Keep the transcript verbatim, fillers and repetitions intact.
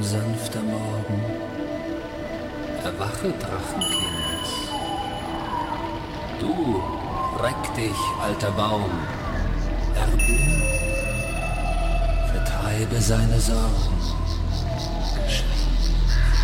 sanfter Morgen. Erwache, Drachenkind. Du, reck dich, alter Baum. Erblüh, vertreibe seine Sorgen. Geschwind.